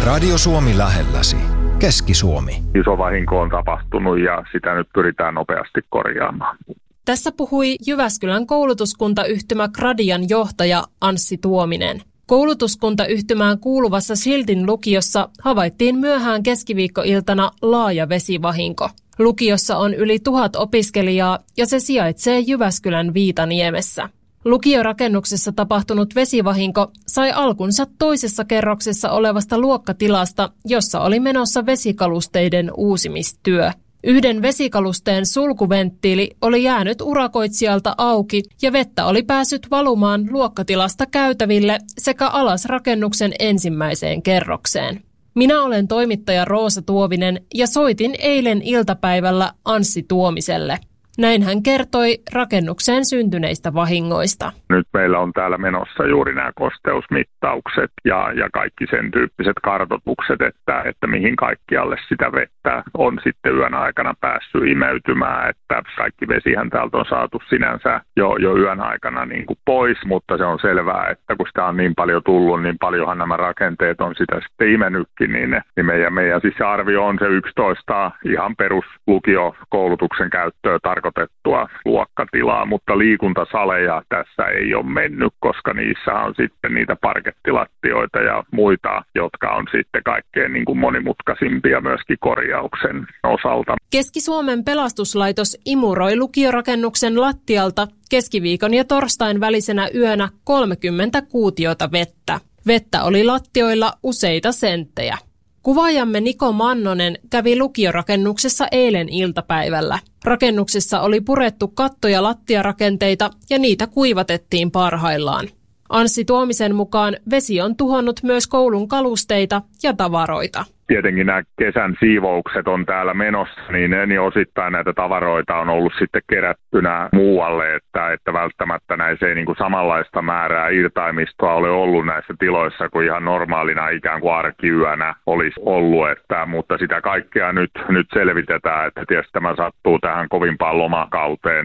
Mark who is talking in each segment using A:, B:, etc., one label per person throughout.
A: Radio Suomi lähelläsi. Keski-Suomi.
B: Iso vahinko on tapahtunut ja sitä nyt pyritään nopeasti korjaamaan.
C: Tässä puhui Jyväskylän koulutuskuntayhtymä Gradian johtaja Anssi Tuominen. Koulutuskuntayhtymään kuuluvassa Schiltin lukiossa havaittiin myöhään keskiviikkoiltana laaja vesivahinko. Lukiossa on yli 1000 opiskelijaa ja se sijaitsee Jyväskylän Viitaniemessä. Lukiorakennuksessa tapahtunut vesivahinko sai alkunsa toisessa kerroksessa olevasta luokkatilasta, jossa oli menossa vesikalusteiden uusimistyö. Yhden vesikalusteen sulkuventtiili oli jäänyt urakoitsijalta auki ja vettä oli päässyt valumaan luokkatilasta käytäville sekä alas rakennuksen ensimmäiseen kerrokseen. Minä olen toimittaja Roosa Tuovinen ja soitin eilen iltapäivällä Anssi Tuomiselle. Näin hän kertoi rakennukseen syntyneistä vahingoista.
B: Nyt meillä on täällä menossa juuri nämä kosteusmittaukset ja kaikki sen tyyppiset kartoitukset, että mihin kaikkialle sitä vettä on sitten yön aikana päässyt imeytymään. Että kaikki vesihän täältä on saatu sinänsä jo yön aikana niin kuin pois, mutta se on selvää, että kun sitä on niin paljon tullut, niin paljonhan nämä rakenteet on sitä sitten imennytkin, niin meidän siis arvio on se 11 ihan peruslukiokoulutuksen käyttöä tarkoitettua luokkatilaa, mutta liikuntasaleja tässä ei ole mennyt, koska niissä on sitten niitä parkettilattioita ja muita, jotka on sitten kaikkein niin kuin monimutkaisimpia myöskin korjauksen osalta.
C: Keski-Suomen pelastuslaitos imuroi lukiorakennuksen lattialta keskiviikon ja torstain välisenä yönä 30 kuutiota vettä. Vettä oli lattioilla useita senttejä. Kuvaajamme Niko Mannonen kävi lukiorakennuksessa eilen iltapäivällä. Rakennuksessa oli purettu katto- ja lattiarakenteita ja niitä kuivatettiin parhaillaan. Anssi Tuomisen mukaan vesi on tuhonnut myös koulun kalusteita ja tavaroita.
B: Tietenkin nämä kesän siivoukset on täällä menossa, niin osittain näitä tavaroita on ollut sitten kerättynä muualle, että välttämättä näissä ei niin kuin samanlaista määrää irtaimistoa ole ollut näissä tiloissa kuin ihan normaalina ikään kuin arkiyönä olisi ollut, mutta sitä kaikkea nyt selvitetään, että tietysti tämä sattuu tähän kovimpaan lomakauteen,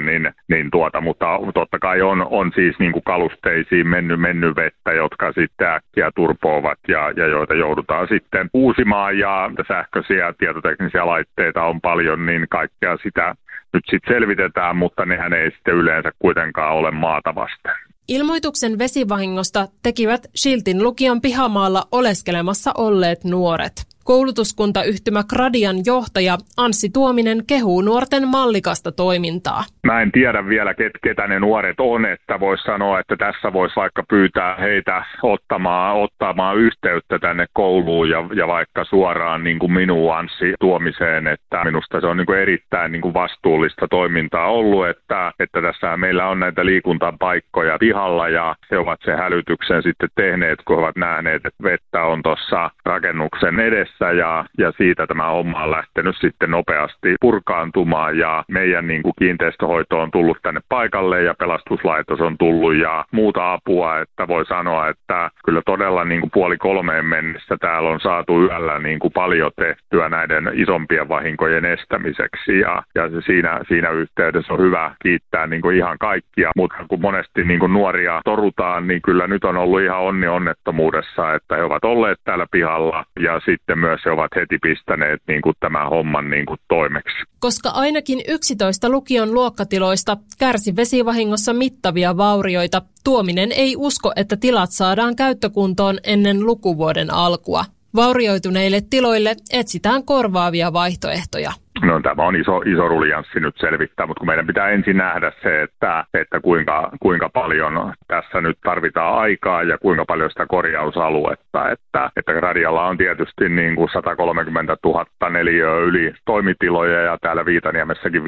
B: mutta totta kai on siis niin kuin kalusteisiin mennyt vettä, jotka sitten äkkiä turpoavat ja joita joudutaan sitten uusimaan. Ja sähköisiä tietoteknisiä laitteita on paljon, niin kaikkea sitä nyt sitten selvitetään, mutta nehän ei sitten yleensä kuitenkaan ole maata vasten.
C: Ilmoituksen vesivahingosta tekivät Schiltin lukion pihamaalla oleskelemassa olleet nuoret. Koulutuskuntayhtymä Gradian johtaja Anssi Tuominen kehuu nuorten mallikasta toimintaa.
B: Mä en tiedä vielä, ketä ne nuoret on, että voisi sanoa, että tässä voisi vaikka pyytää heitä ottamaan yhteyttä tänne kouluun ja vaikka suoraan niin kuin minuun Anssi Tuomiseen, että minusta se on niin kuin erittäin niin kuin vastuullista toimintaa ollut, että tässä meillä on näitä liikuntapaikkoja pihalla ja he ovat sen hälytyksen sitten tehneet, kun ovat nähneet, että vettä on tuossa rakennuksen edessä. Ja siitä tämä homma on lähtenyt sitten nopeasti purkaantumaan ja meidän niin kuin kiinteistöhoito on tullut tänne paikalle ja pelastuslaitos on tullut ja muuta apua, että voi sanoa, että kyllä todella niin kuin 2:30 mennessä täällä on saatu yöllä niin kuin paljon tehtyä näiden isompien vahinkojen estämiseksi ja siinä yhteydessä on hyvä kiittää niin kuin ihan kaikkia, mutta kun monesti niin kuin nuoria torutaan, niin kyllä nyt on ollut ihan onnettomuudessa, että he ovat olleet täällä pihalla ja sitten myös he ovat heti pistäneet niin kuin tämän homman niin kuin toimeksi.
C: Koska ainakin 11 lukion luokkatiloista kärsi vesivahingossa mittavia vaurioita, Tuominen ei usko, että tilat saadaan käyttökuntoon ennen lukuvuoden alkua. Vaurioituneille tiloille etsitään korvaavia vaihtoehtoja.
B: No, tämä on iso ruljanssi nyt selvittää, mutta kun meidän pitää ensin nähdä se, että kuinka paljon tässä nyt tarvitaan aikaa ja kuinka paljon sitä korjausaluetta. Että Gradialla on tietysti niin kuin 130 000 neliöä yli toimitiloja ja täällä Viitaniemessäkin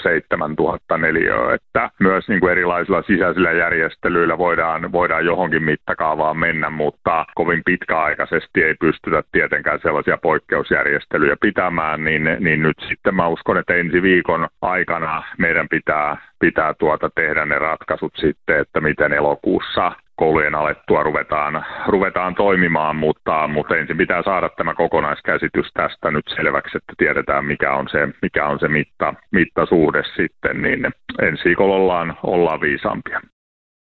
B: 57 000 neliöä. Että myös niin kuin erilaisilla sisäisillä järjestelyillä voidaan johonkin mittakaavaan mennä, mutta kovin pitkäaikaisesti ei pystytä tietenkään sellaisia poikkeusjärjestelyjä pitämään, niin nyt sitten mä uskon, että ensi viikon aikana meidän pitää tehdä ne ratkaisut sitten, että miten elokuussa koulujen alettua ruvetaan toimimaan, mutta ensin pitää saada tämä kokonaiskäsitys tästä nyt selväksi, että tiedetään mikä on se mittasuhde sitten, niin ensi viikolla ollaan viisaampia.